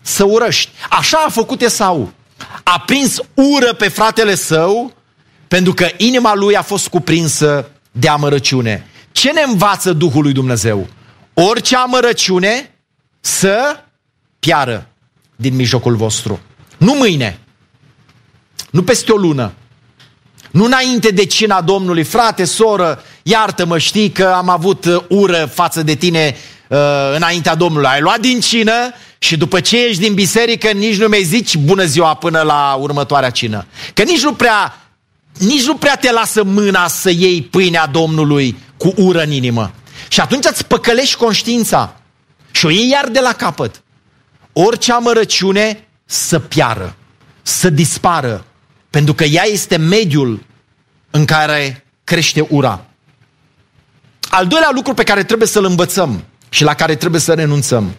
să urăști. Așa a făcut Esau. A prins ură pe fratele său pentru că inima lui a fost cuprinsă de amărăciune. Ce ne învață Duhul lui Dumnezeu? Orice amărăciune să piară din mijlocul vostru. Nu mâine, nu peste o lună, nu înainte de cina Domnului. Frate, soră, iartă-mă, știi că am avut ură față de tine înaintea Domnului. Ai luat din cină și după ce ieși din biserică nici nu mi-ai zici bună ziua până la următoarea cină. Că nici nu prea te lasă mâna să iei pâinea Domnului cu ură în inimă. Și atunci îți păcălești conștiința și o iei iar de la capăt. Orice amărăciune să piară, să dispară, pentru că ea este mediul în care crește ura. Al doilea lucru pe care trebuie să-l învățăm și la care trebuie să renunțăm.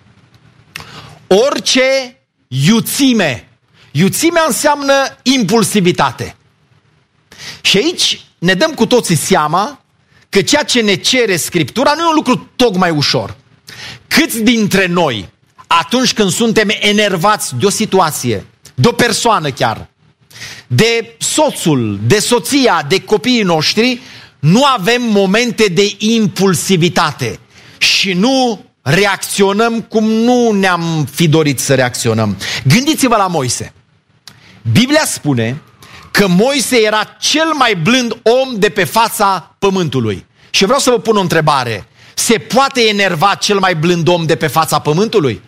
Orice iuțime. Iuțimea înseamnă impulsivitate. Și aici ne dăm cu toții seama că ceea ce ne cere Scriptura nu e un lucru tocmai ușor. Câți dintre noi, atunci când suntem enervați de o situație, de o persoană chiar, de soțul, de soția, de copiii noștri, nu avem momente de impulsivitate și nu reacționăm cum nu ne-am fi dorit să reacționăm. Gândiți-vă la Moise. Biblia spune că Moise era cel mai blând om de pe fața pământului. Și vreau să vă pun o întrebare. Se poate enerva cel mai blând om de pe fața pământului?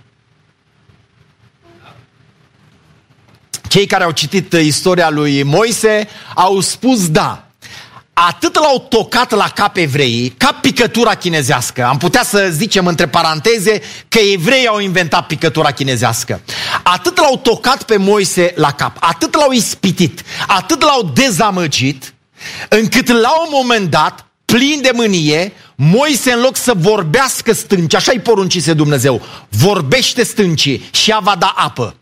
Cei care au citit istoria lui Moise au spus da. Atât l-au tocat la cap evreii, ca picătura chinezească. Am putea să zicem între paranteze că evreii au inventat picătura chinezească. Atât l-au tocat pe Moise la cap, atât l-au ispitit, atât l-au dezamăgit, încât la un moment dat, plin de mânie, Moise, în loc să vorbească stâncii, așa-i poruncise Dumnezeu, vorbește stâncii și ea va da apă.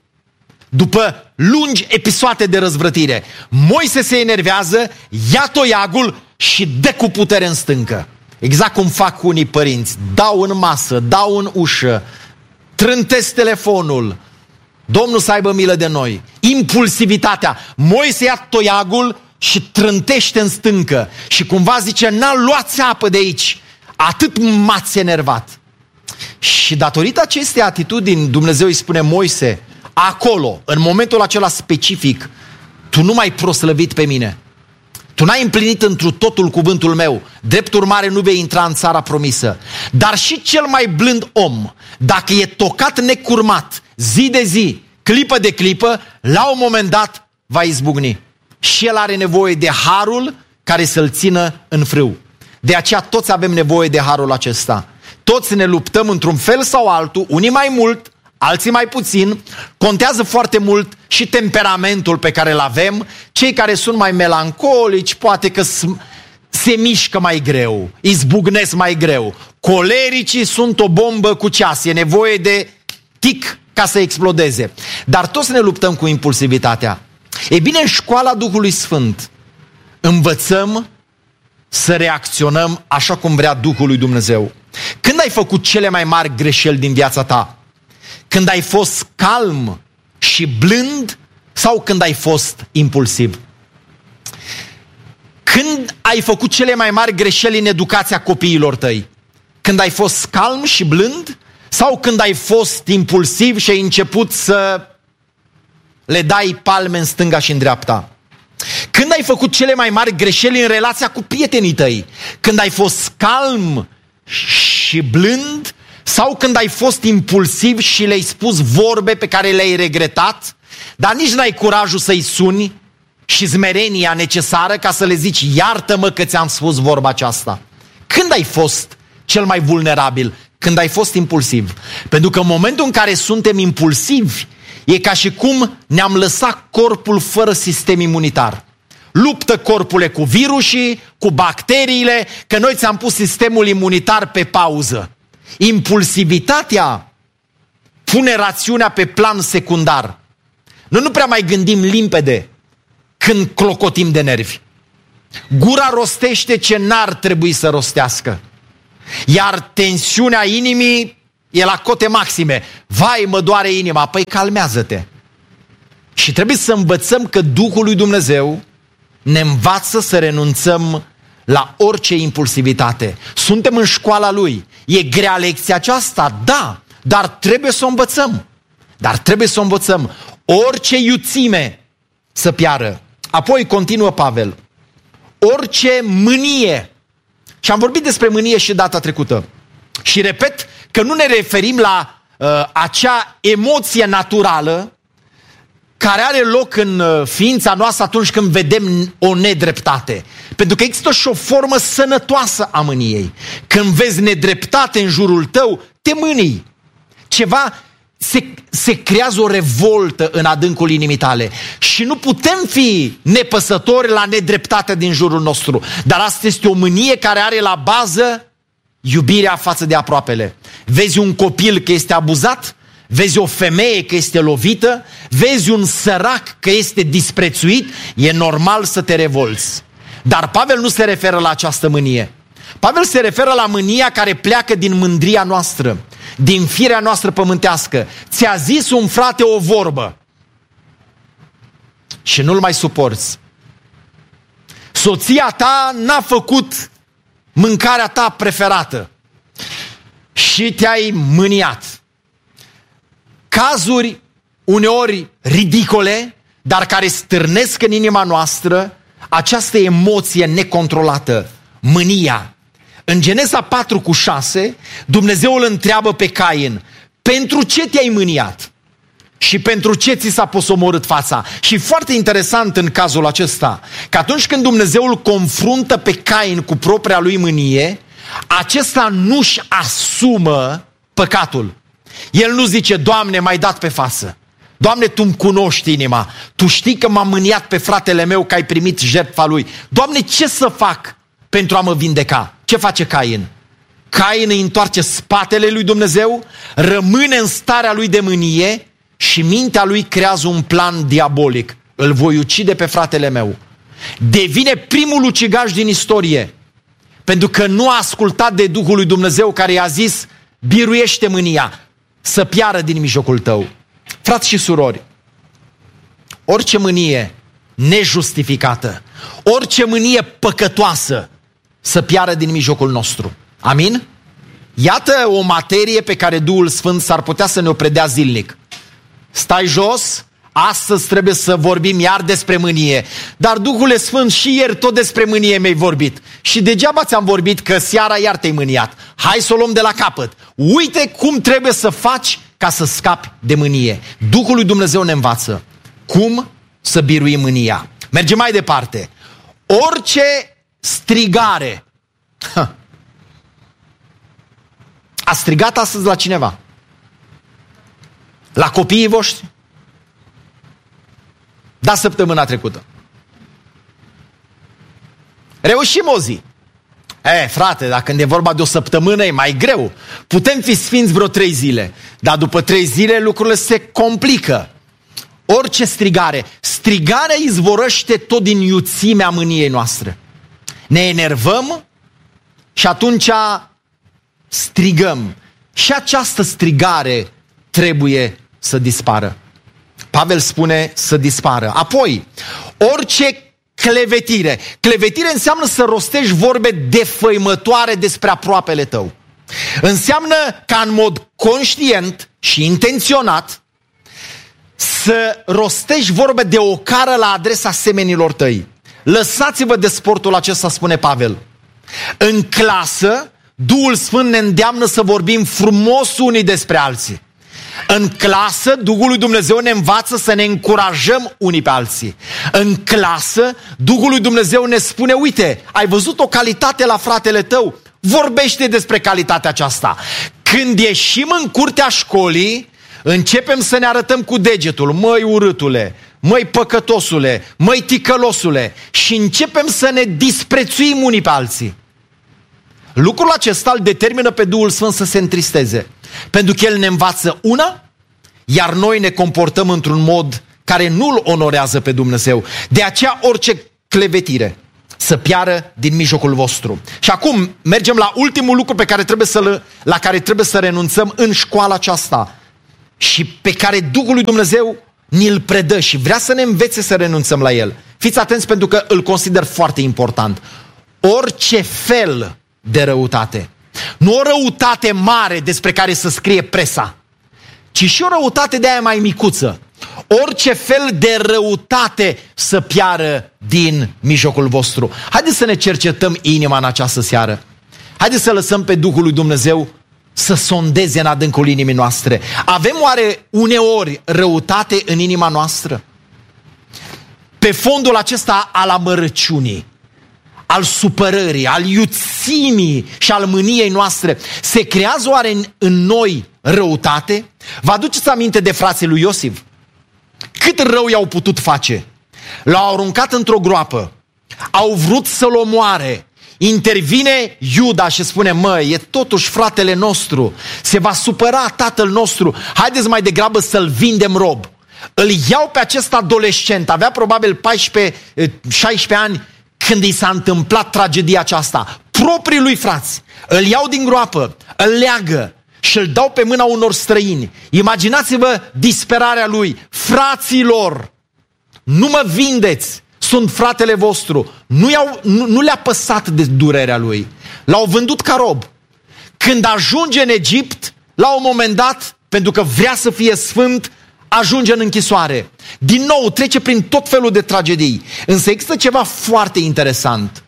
După lungi episoade de răzvrătire, Moise se enervează, ia toiagul și dă cu putere în stâncă. Exact cum fac unii părinți. Dau în masă, dau în ușă, trântesc telefonul. Domnul să aibă milă de noi. Impulsivitatea. Moise ia toiagul și trântește în stâncă. Și cumva zice, n-a luați apă de aici. Atât m-ați enervat. Și datorită acestei atitudini, Dumnezeu îi spune, Moise, acolo, în momentul acela specific, tu nu m-ai proslăvit pe mine. Tu n-ai împlinit întru totul cuvântul meu. Drept urmare nu vei intra în țara promisă. Dar și cel mai blând om, dacă e tocat necurmat, zi de zi, clipă de clipă, la un moment dat va izbucni. Și el are nevoie de harul care să-l țină în frâu. De aceea toți avem nevoie de harul acesta. Toți ne luptăm într-un fel sau altul, unii mai mult, alții mai puțin. Contează foarte mult și temperamentul pe care îl avem. Cei care sunt mai melancolici poate că se mișcă mai greu, izbucnesc mai greu. Colericii sunt o bombă cu ceas, e nevoie de tic ca să explodeze. Dar toți ne luptăm cu impulsivitatea. E bine, în școala Duhului Sfânt învățăm să reacționăm așa cum vrea Duhul lui Dumnezeu. Când ai făcut cele mai mari greșeli din viața ta? Când ai fost calm și blând sau când ai fost impulsiv? Când ai făcut cele mai mari greșeli în educația copiilor tăi? Când ai fost calm și blând sau când ai fost impulsiv și ai început să le dai palme în stânga și în dreapta? Când ai făcut cele mai mari greșeli în relația cu prietenii tăi? Când ai fost calm și blând sau când ai fost impulsiv și le-ai spus vorbe pe care le-ai regretat, dar nici n-ai curajul să-i suni și smerenia necesară ca să le zici iartă-mă că ți-am spus vorba aceasta? Când ai fost cel mai vulnerabil? Când ai fost impulsiv. Pentru că în momentul în care suntem impulsivi, e ca și cum ne-am lăsat corpul fără sistem imunitar. Luptă corpul cu virusii, cu bacteriile, că noi ți-am pus sistemul imunitar pe pauză. Impulsivitatea pune rațiunea pe plan secundar. Noi nu prea mai gândim limpede când clocotim de nervi. Gura rostește ce n-ar trebui să rostească. Iar tensiunea inimii e la cote maxime. Vai, mă doare inima. Păi calmează-te. Și trebuie să învățăm că Duhul lui Dumnezeu ne învață să renunțăm la orice impulsivitate. Suntem în școala Lui. E grea lecția aceasta? Da, dar trebuie să o învățăm. Orice iuțime să piară. Apoi continuă Pavel. Orice mânie. Și am vorbit despre mânie și data trecută. Și repet că nu ne referim la acea emoție naturală care are loc în ființa noastră atunci când vedem o nedreptate. Pentru că există și o formă sănătoasă a mâniei. Când vezi nedreptate în jurul tău, te mânii. Ceva se creează o revoltă în adâncul inimii tale. Și nu putem fi nepăsători la nedreptatea din jurul nostru. Dar asta este o mânie care are la bază iubirea față de aproapele. Vezi un copil că este abuzat, vezi o femeie că este lovită, vezi un sărac că este disprețuit, e normal să te revolți. Dar Pavel nu se referă la această mânie. Pavel se referă la mânia care pleacă din mândria noastră, din firea noastră pământească. Ți-a zis un frate o vorbă și nu-l mai suporți. Soția ta n-a făcut mâncarea ta preferată și te-ai mâniat. Cazuri uneori ridicole, dar care stârnesc în inima noastră această emoție necontrolată, mânia. În Genesa 4:6, Dumnezeu îl întreabă pe Cain, pentru ce te-ai mâniat? Și pentru ce ți s-a posomorât fața? Și foarte interesant în cazul acesta, că atunci când Dumnezeu îl confruntă pe Cain cu propria lui mânie, acesta nu-și asumă păcatul. El nu zice, Doamne, m-ai dat pe față. Doamne, Tu-mi cunoști inima. Tu știi că m-am mâniat pe fratele meu că ai primit jertfa lui. Doamne, ce să fac pentru a mă vindeca? Ce face Cain? Cain îi întoarce spatele lui Dumnezeu, rămâne în starea lui de mânie și mintea lui creează un plan diabolic. Îl voi ucide pe fratele meu. Devine primul ucigaș din istorie, pentru că nu a ascultat de Duhul lui Dumnezeu care i-a zis, biruiește mânia, să piară din mijlocul tău. Frați și surori, orice mânie nejustificată, orice mânie păcătoasă să piară din mijlocul nostru. Amin? Iată o materie pe care Duhul Sfânt s-ar putea să ne-o predea zilnic. Stai jos, astăzi trebuie să vorbim iar despre mânie. Dar Duhul Sfânt și ieri tot despre mânie mi-ai vorbit. Și degeaba ți-am vorbit că seara iar te-ai mâniat. Hai să o luăm de la capăt. Uite cum trebuie să faci ca să scapi de mânie. Duhul lui Dumnezeu ne învață cum să biruim mânia. Mergem mai departe. Orice strigare. A strigat astăzi la cineva? La copiii voștri? Da, săptămâna trecută. Reușim o zi. Frate, dacă când e vorba de o săptămână e mai greu. Putem fi sfinți vreo 3 zile. Dar după 3 zile lucrurile se complică. Orice strigare. Strigarea izvorăște tot din iuțimea mâniei noastre. Ne enervăm și atunci strigăm. Și această strigare trebuie să dispară. Pavel spune să dispară. Apoi, orice clevetire. Clevetire înseamnă să rostești vorbe defăimătoare despre aproapele tău. Înseamnă ca în mod conștient și intenționat să rostești vorbe de ocară la adresa semenilor tăi. Lăsați-vă de sportul acesta, spune Pavel. În clasă, Duhul Sfânt ne îndeamnă să vorbim frumos unii despre alții. În clasă, Duhul lui Dumnezeu ne învață să ne încurajăm unii pe alții. În clasă, Duhul lui Dumnezeu ne spune, uite, ai văzut o calitate la fratele tău? Vorbește despre calitatea aceasta. Când ieșim în curtea școlii, începem să ne arătăm cu degetul, măi urâtule, măi păcătosule, măi ticălosule, și începem să ne disprețuim unii pe alții. Lucrul acesta îl determină pe Duhul Sfânt să se întristeze. Pentru că El ne învață una, iar noi ne comportăm într-un mod care nu-L onorează pe Dumnezeu. De aceea orice clevetire, să piară din mijlocul vostru. Și acum mergem la ultimul lucru la care trebuie să renunțăm în școala aceasta și pe care Duhul lui Dumnezeu ni-l predă și vrea să ne învețe să renunțăm la el. Fiți atenți pentru că îl consider foarte important. Orice fel de răutate. Nu o răutate mare despre care să scrie presa, ci și o răutate de aia mai micuță. Orice fel de răutate să piară din mijlocul vostru. Haideți să ne cercetăm inima în această seară. Haideți să lăsăm pe Duhul lui Dumnezeu să sondeze în adâncul inimii noastre. Avem oare uneori răutate în inima noastră? Pe fondul acesta al amărăciunii, al supărării, al iuțimii și al mâniei noastre, se creează oare în noi răutate? Vă aduceți aminte de frații lui Iosif? Cât rău i-au putut face? L-au aruncat într-o groapă, au vrut să-l omoare. Intervine Iuda și spune: măi, e totuși fratele nostru, se va supăra tatăl nostru, haideți mai degrabă să-l vindem rob. Îl iau pe acest adolescent, avea probabil 14-16 ani când i s-a întâmplat tragedia aceasta. Proprii lui frați îl iau din groapă, îl leagă și îl dau pe mâna unor străini. Imaginați-vă disperarea lui: fraților, nu mă vindeți, sunt fratele vostru. Nu le-a păsat de durerea lui. L-au vândut ca rob. Când ajunge în Egipt, la un moment dat, pentru că vrea să fie sfânt, ajunge în închisoare. Din nou trece prin tot felul de tragedii. Însă există ceva foarte interesant.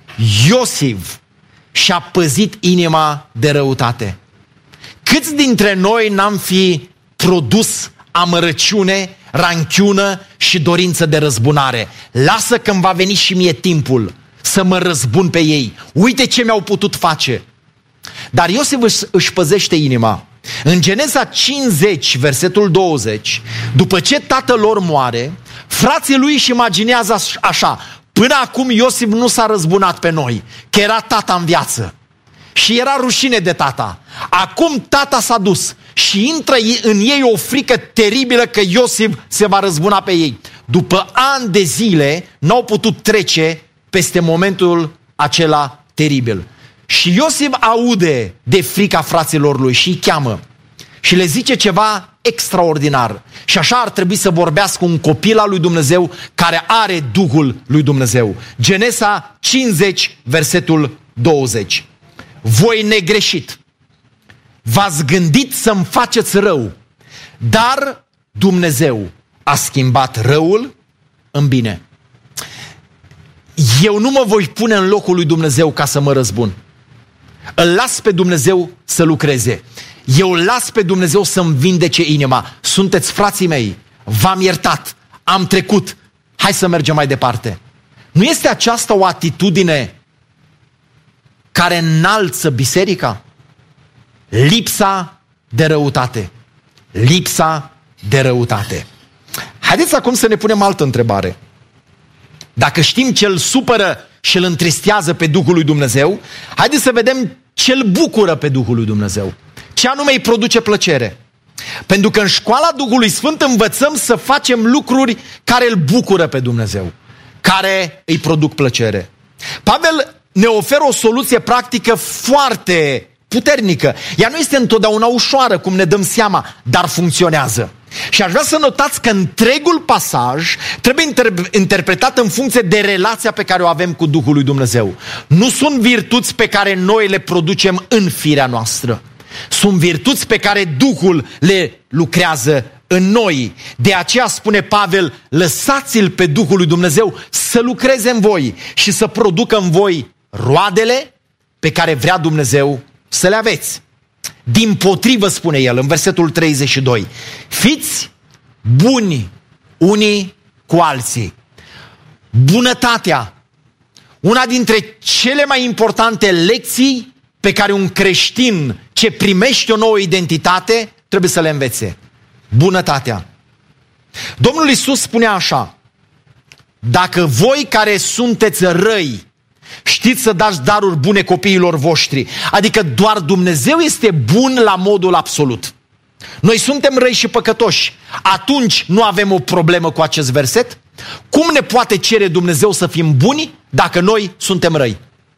Iosif și-a păzit inima de răutate. Câți dintre noi n-am fi produs amărăciune, ranchiună și dorință de răzbunare? Lasă că îmi va veni și mie timpul să mă răzbun pe ei. Uite ce mi-au putut face. Dar Iosif își păzește inima. În Geneza 50, versetul 20, după ce tatăl lor moare, frații lui își imaginează așa: până acum Iosif nu s-a răzbunat pe noi, că era tata în viață și era rușine de tata. Acum tata s-a dus și intră în ei o frică teribilă că Iosif se va răzbuna pe ei. După ani de zile n-au putut trece peste momentul acela teribil. Și Iosif aude de frica fraților lui și îi cheamă și le zice ceva extraordinar. Și așa ar trebui să vorbească un copil al lui Dumnezeu care are Duhul lui Dumnezeu. Genesa 50, versetul 20. Voi negreșit, v-ați gândit să-mi faceți rău, dar Dumnezeu a schimbat răul în bine. Eu nu mă voi pune în locul lui Dumnezeu ca să mă răzbun. Îl las pe Dumnezeu să lucreze. Eu las pe Dumnezeu să-mi vindece inima. Sunteți frații mei, v-am iertat, am trecut, hai să mergem mai departe. Nu este aceasta o atitudine care înalță biserica? Lipsa de răutate. Lipsa de răutate. Haideți acum să ne punem altă întrebare. Dacă știm ce îl supără și îl întristează pe Duhul lui Dumnezeu, haideți să vedem ce îl bucură pe Duhul lui Dumnezeu. Ce anume îi produce plăcere. Pentru că în școala Duhului Sfânt învățăm să facem lucruri care îl bucură pe Dumnezeu, care îi produc plăcere. Pavel ne oferă o soluție practică foarte puternică. Ea nu este întotdeauna ușoară, cum ne dăm seama, dar funcționează. Și aș vrea să notați că întregul pasaj trebuie interpretat în funcție de relația pe care o avem cu Duhul lui Dumnezeu. Nu sunt virtuți pe care noi le producem în firea noastră. Sunt virtuți pe care Duhul le lucrează în noi. De aceea spune Pavel: lăsați-l pe Duhul lui Dumnezeu să lucreze în voi și să producă în voi roadele pe care vrea Dumnezeu să le aveți. Dimpotrivă, spune el în versetul 32, fiți buni unii cu alții. Bunătatea, una dintre cele mai importante lecții pe care un creștin ce primește o nouă identitate trebuie să le învețe. Bunătatea. Domnul Iisus spunea așa: dacă voi care sunteți răi știți să dați daruri bune copiilor voștri, adică doar Dumnezeu este bun la modul absolut. Noi suntem răi și păcătoși. Atunci nu avem o problemă cu acest verset? Cum ne poate cere Dumnezeu să fim buni dacă noi suntem răi?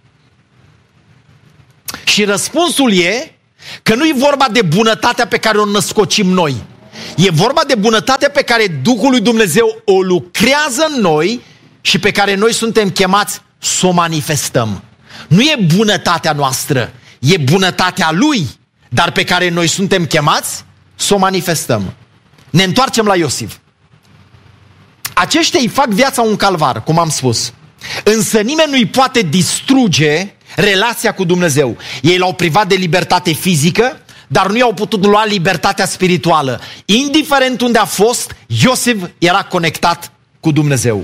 Și răspunsul e că nu e vorba de bunătatea pe care o născocim noi. E vorba de bunătatea pe care Duhul lui Dumnezeu o lucrează în noi și pe care noi suntem chemați să o manifestăm. Nu e bunătatea noastră, e bunătatea Lui, dar pe care noi suntem chemați să o manifestăm. Ne întoarcem la Iosif. Aceștia îi fac viața un calvar, cum am spus. Însă nimeni nu îi poate distruge relația cu Dumnezeu. Ei l-au privat de libertate fizică, dar nu i-au putut lua libertatea spirituală. Indiferent unde a fost, Iosif era conectat cu Dumnezeu.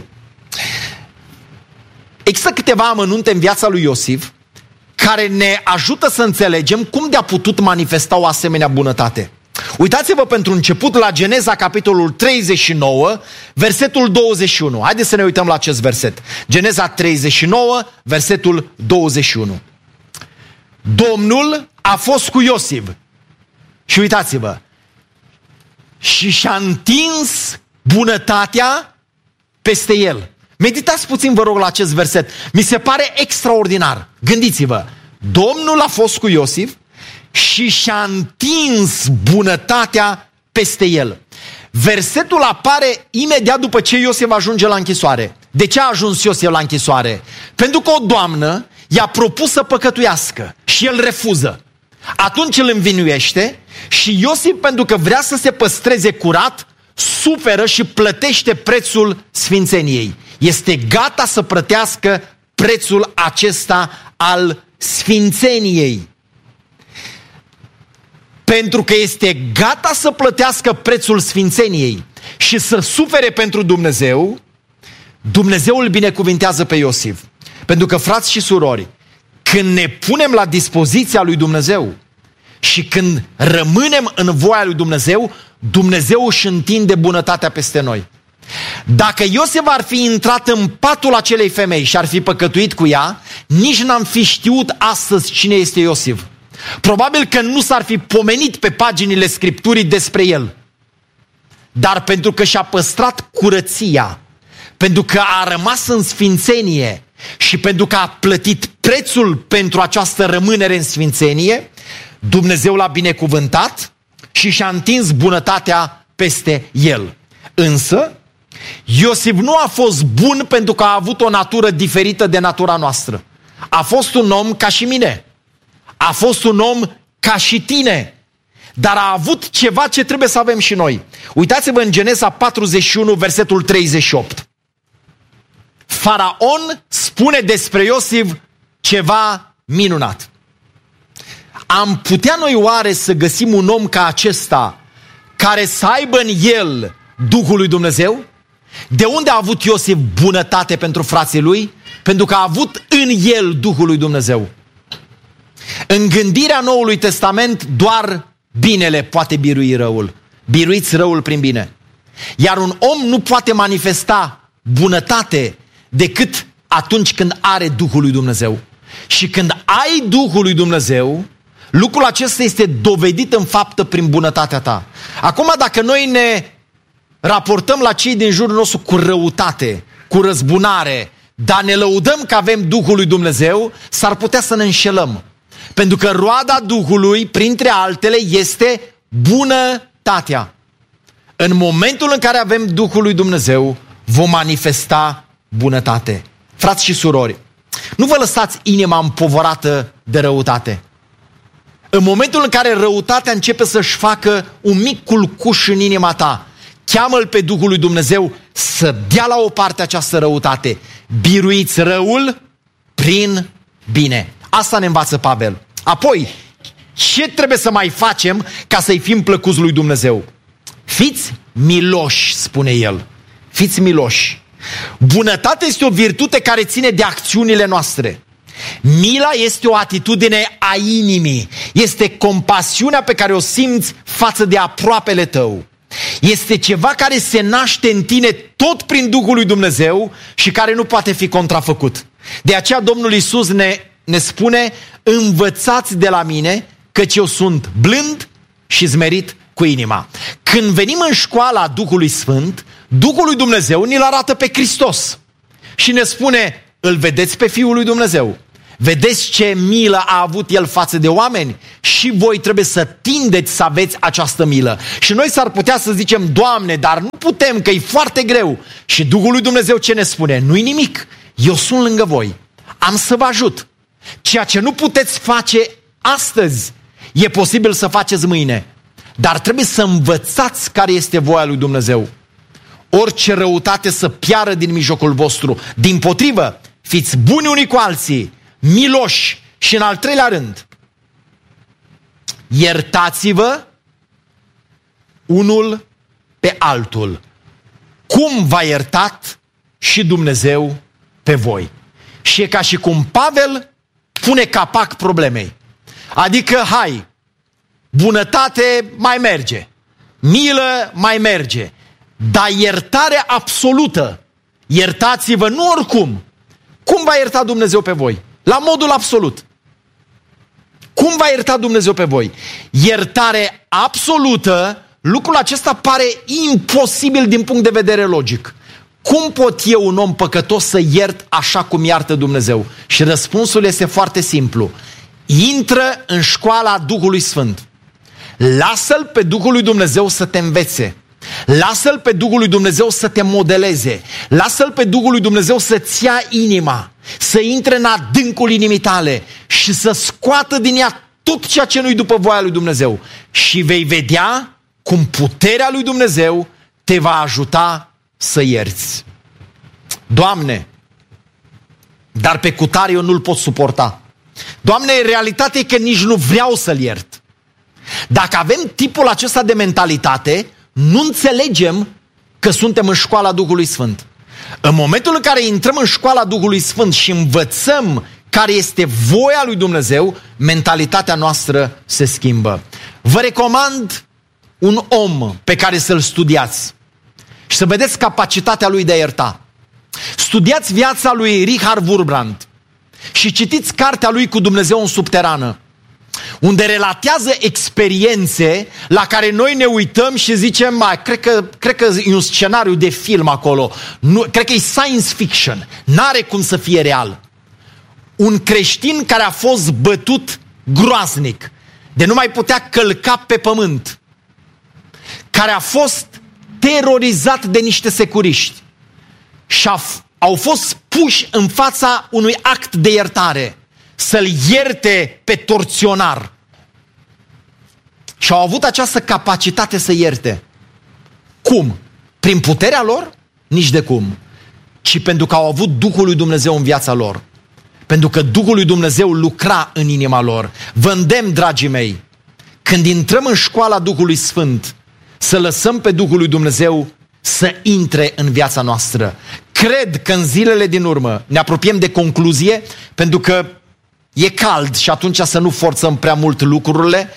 Există câteva amănunte în viața lui Iosif care ne ajută să înțelegem cum de-a putut manifesta o asemenea bunătate. Uitați-vă pentru început la Geneza, capitolul 39, versetul 21. Haideți să ne uităm la acest verset. Geneza 39, versetul 21. Domnul a fost cu Iosif. Și uitați-vă. Și și-a întins bunătatea peste el. Meditați puțin, vă rog, la acest verset. Mi se pare extraordinar. Gândiți-vă. Domnul a fost cu Iosif și și-a întins bunătatea peste el. Versetul apare imediat după ce Iosif ajunge la închisoare. De ce a ajuns Iosif la închisoare? Pentru că o doamnă i-a propus să păcătuiască și el refuză. Atunci îl învinuiește și Iosif, pentru că vrea să se păstreze curat, suferă și plătește prețul sfințeniei. Este gata să plătească prețul acesta al sfințeniei. Pentru că este gata să plătească prețul sfințeniei și să sufere pentru Dumnezeu, Dumnezeu îl binecuvintează pe Iosif. Pentru că, frați și surori, când ne punem la dispoziția lui Dumnezeu și când rămânem în voia lui Dumnezeu, Dumnezeu își întinde bunătatea peste noi. Dacă Iosif ar fi intrat în patul acelei femei și ar fi păcătuit cu ea, nici n-am fi știut astăzi cine este Iosif. Probabil că nu s-ar fi pomenit pe paginile Scripturii despre el. Dar pentru că și-a păstrat curăția, pentru că a rămas în sfințenie și pentru că a plătit prețul pentru această rămânere în sfințenie, Dumnezeu l-a binecuvântat și și-a întins bunătatea peste el. Însă, Iosif nu a fost bun pentru că a avut o natură diferită de natura noastră. A fost un om ca și mine. A fost un om ca și tine. Dar a avut ceva ce trebuie să avem și noi. Uitați-vă în Geneza 41, versetul 38. Faraon spune despre Iosif ceva minunat. Am putea noi oare să găsim un om ca acesta care să aibă în el Duhul lui Dumnezeu? De unde a avut Iosif bunătate pentru frații lui? Pentru că a avut în el Duhul lui Dumnezeu. În gândirea Noului Testament doar binele poate birui răul. Biruiți răul prin bine. Iar un om nu poate manifesta bunătate decât atunci când are Duhul lui Dumnezeu. Și când ai Duhul lui Dumnezeu, lucrul acesta este dovedit în faptă prin bunătatea ta. Acum, dacă noi ne raportăm la cei din jurul nostru cu răutate, cu răzbunare, dar ne lăudăm că avem Duhul lui Dumnezeu, s-ar putea să ne înșelăm. Pentru că roada Duhului, printre altele, este bunătatea. În momentul în care avem Duhul lui Dumnezeu, vom manifesta bunătate. Frați și surori, nu vă lăsați inima împovărată de răutate. În momentul în care răutatea începe să-și facă un mic culcuș în inima ta, cheamă-L pe Duhul lui Dumnezeu să dea la o parte această răutate. Biruiți răul prin bine. Asta ne învață Pavel. Apoi, ce trebuie să mai facem ca să-i fim plăcuți lui Dumnezeu? Fiți miloși, spune el. Fiți miloși. Bunătatea este o virtute care ține de acțiunile noastre. Mila este o atitudine a inimii. Este compasiunea pe care o simți față de aproapele tău. Este ceva care se naște în tine tot prin Duhul lui Dumnezeu și care nu poate fi contrafăcut. De aceea Domnul Iisus ne spune: învățați de la mine, căci eu sunt blând și smerit cu inima. Când venim în școala Duhului Sfânt, Duhul lui Dumnezeu ni-l arată pe Hristos și ne spune: îl vedeți pe Fiul lui Dumnezeu. Vedeți ce milă a avut El față de oameni? Și voi trebuie să tindeți să aveți această milă. Și noi s-ar putea să zicem, Doamne, dar nu putem, că e foarte greu. Și Duhul lui Dumnezeu ce ne spune? Nu-i nimic, eu sunt lângă voi, am să vă ajut. Ceea ce nu puteți face astăzi, e posibil să faceți mâine. Dar trebuie să învățați care este voia lui Dumnezeu. Orice răutate să piară din mijlocul vostru. Dimpotrivă, fiți buni unii cu alții, miloși și în al treilea rând, iertați-vă unul pe altul. Cum v-a iertat și Dumnezeu pe voi. Și e ca și cum Pavel pune capac problemei. Adică, hai, bunătate mai merge, milă mai merge, dar iertare absolută, iertați-vă, nu oricum. Cum va ierta Dumnezeu pe voi? La modul absolut. Cum va ierta Dumnezeu pe voi? Iertare absolută, lucrul acesta pare imposibil din punct de vedere logic. Cum pot eu, un om păcătos, să iert așa cum iartă Dumnezeu? Și răspunsul este foarte simplu. Intră în școala Duhului Sfânt. Lasă-L pe Duhul lui Dumnezeu să te învețe. Lasă-L pe Duhul lui Dumnezeu să te modeleze. Lasă-L pe Duhul lui Dumnezeu să-ți ia inima, să intre în adâncul inimii tale și să scoată din ea tot ceea ce nu-i după voia lui Dumnezeu. Și vei vedea cum puterea lui Dumnezeu te va ajuta să ierți. Doamne, dar pe cutare eu nu-l pot suporta. Doamne, realitatea e că nici nu vreau să-l iert. Dacă avem tipul acesta de mentalitate, nu înțelegem că suntem în școala Duhului Sfânt. În momentul în care intrăm în școala Duhului Sfânt și învățăm care este voia lui Dumnezeu, mentalitatea noastră se schimbă. Vă recomand un om pe care să-l studiați și să vedeți capacitatea lui de a ierta. Studiați viața lui Richard Wurmbrand și citiți cartea lui Cu Dumnezeu în subterană, unde relatează experiențe la care noi ne uităm și zicem, cred că e un scenariu de film acolo, cred că e science fiction, n-are cum să fie real. Un creștin care a fost bătut groaznic, de nu mai putea călca pe pământ, care a fost terorizat de niște securiști și au fost puși în fața unui act de iertare, să-l ierte pe torționar. Și au avut această capacitate să ierte. Cum? Prin puterea lor? Nici de cum. Ci pentru că au avut Duhul lui Dumnezeu în viața lor. Pentru că Duhul lui Dumnezeu lucra în inima lor. Vă îndemn, dragii mei, când intrăm în școala Duhului Sfânt, să lăsăm pe Duhul lui Dumnezeu să intre în viața noastră. Cred că în zilele din urmă ne apropiem de concluzie, pentru că e cald și atunci să nu forțăm prea mult lucrurile,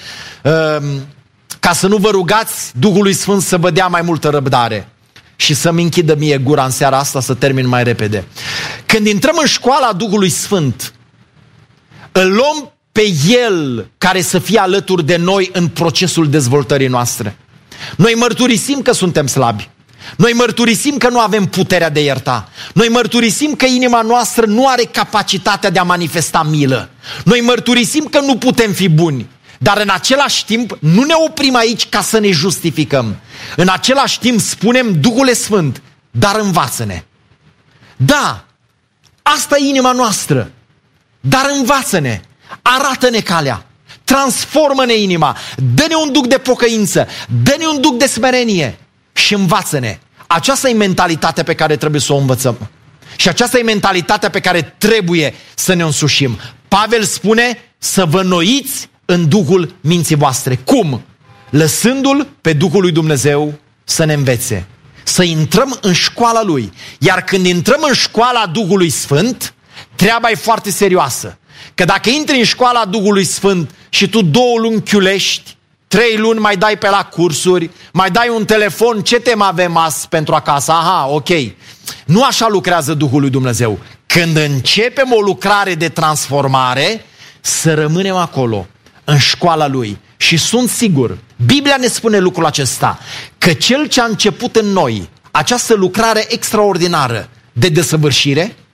ca să nu vă rugați Duhului Sfânt să vă dea mai multă răbdare și să-mi închidă mie gura în seara asta să termin mai repede. Când intrăm în școala Duhului Sfânt, îl luăm pe El care să fie alături de noi în procesul dezvoltării noastre. Noi mărturisim că suntem slabi. Noi mărturisim că nu avem puterea de a ierta. Noi mărturisim că inima noastră nu are capacitatea de a manifesta milă. Noi mărturisim că nu putem fi buni. Dar în același timp nu ne oprim aici ca să ne justificăm. În același timp spunem, Duhule Sfânt, dar învață-ne. Da, asta e inima noastră. Dar învață-ne, arată-ne calea, transformă-ne inima, dă-ne un duc de pocăință, dă-ne un duc de smerenie și învață-ne. Aceasta e mentalitatea pe care trebuie să o învățăm. Și aceasta e mentalitatea pe care trebuie să ne însușim. Pavel spune să vă înnoiți în Duhul minții voastre. Cum? Lăsându-L pe Duhul lui Dumnezeu să ne învețe. Să intrăm în școala Lui. Iar când intrăm în școala Duhului Sfânt, treaba e foarte serioasă. Că dacă intri în școala Duhului Sfânt și tu 2 luni chiulești, 3 luni mai dai pe la cursuri, mai dai un telefon, ce temă avem azi pentru acasă? Aha, ok. Nu așa lucrează Duhul lui Dumnezeu. Când începem o lucrare de transformare, să rămânem acolo, în școala Lui. Și sunt sigur, Biblia ne spune lucrul acesta, că Cel ce a început în noi această lucrare extraordinară de desăvârșire,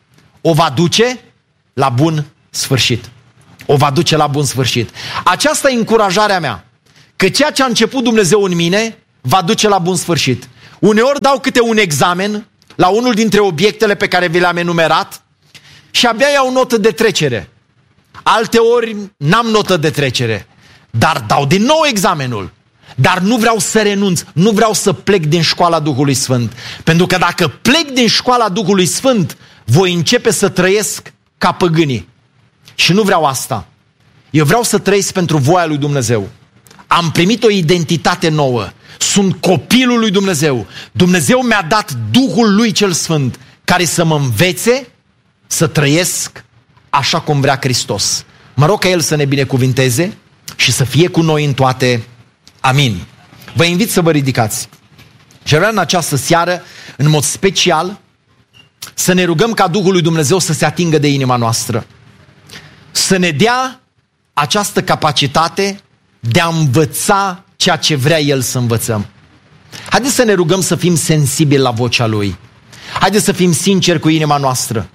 o va duce la bun sfârșit. O va duce la bun sfârșit. Aceasta e încurajarea mea, că ceea ce a început Dumnezeu în mine va duce la bun sfârșit. Uneori dau câte un examen la unul dintre obiectele pe care vi le-am enumerat și abia iau notă de trecere. Alteori n-am notă de trecere, dar dau din nou examenul. Dar nu vreau să renunț, nu vreau să plec din școala Duhului Sfânt. Pentru că dacă plec din școala Duhului Sfânt, voi începe să trăiesc ca păgânii. Și nu vreau asta. Eu vreau să trăiesc pentru voia lui Dumnezeu. Am primit o identitate nouă. Sunt copilul lui Dumnezeu. Dumnezeu mi-a dat Duhul lui cel Sfânt, care să mă învețe să trăiesc așa cum vrea Hristos. Mă rog ca El să ne binecuvinteze și să fie cu noi în toate. Amin. Vă invit să vă ridicați. Și vreau în această seară, în mod special, să ne rugăm ca Duhul lui Dumnezeu să se atingă de inima noastră. Să ne dea această capacitate de a învăța ceea ce vrea El să învățăm. Haideți să ne rugăm să fim sensibili la vocea Lui. Haideți să fim sinceri cu inima noastră.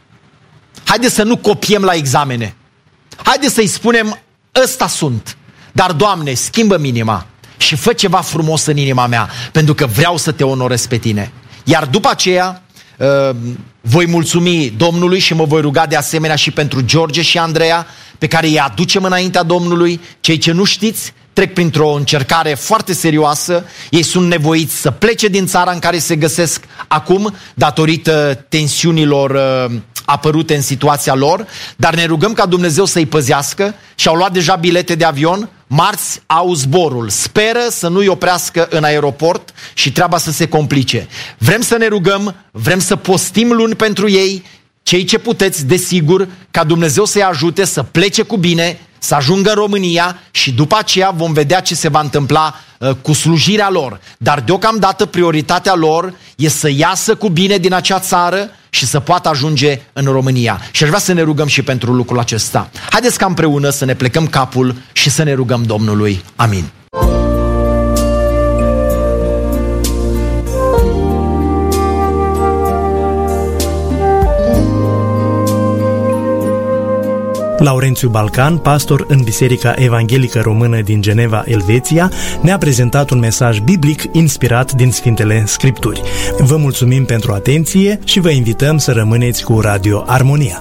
Haideți să nu copiem la examene. Haideți să-i spunem, ăsta sunt. Dar, Doamne, schimbă-mi inima și fă ceva frumos în inima mea, pentru că vreau să te onorez pe tine. Iar după aceea voi mulțumi Domnului și mă voi ruga de asemenea și pentru George și Andreea, pe care îi aducem înaintea Domnului. Cei ce nu știți, trec printr-o încercare foarte serioasă. Ei sunt nevoiți să plece din țara în care se găsesc acum, datorită tensiunilor apărute în situația lor, dar ne rugăm ca Dumnezeu să-i păzească și au luat deja bilete de avion. Marți au zborul. Speră să nu-i oprească în aeroport și treaba să se complice. Vrem să ne rugăm, vrem să postim luni pentru ei, cei ce puteți, desigur, ca Dumnezeu să-i ajute să plece cu bine, să ajungă în România și după aceea vom vedea ce se va întâmpla cu slujirea lor. Dar deocamdată prioritatea lor e să iasă cu bine din acea țară și să poată ajunge în România. Și aș vrea să ne rugăm și pentru lucrul acesta. Haideți ca împreună să ne plecăm capul și să ne rugăm Domnului. Amin. Laurențiu Balcan, pastor în Biserica Evanghelică Română din Geneva, Elveția, ne-a prezentat un mesaj biblic inspirat din Sfintele Scripturi. Vă mulțumim pentru atenție și vă invităm să rămâneți cu Radio Armonia.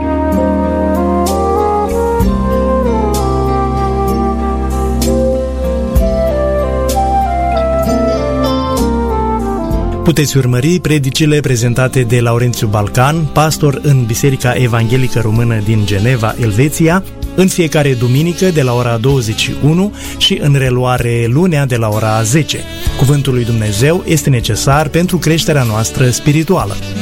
Puteți urmări predicile prezentate de Laurențiu Balcan, pastor în Biserica Evanghelică Română din Geneva, Elveția, în fiecare duminică de la ora 21 și în reluare lunea de la ora 10. Cuvântul lui Dumnezeu este necesar pentru creșterea noastră spirituală.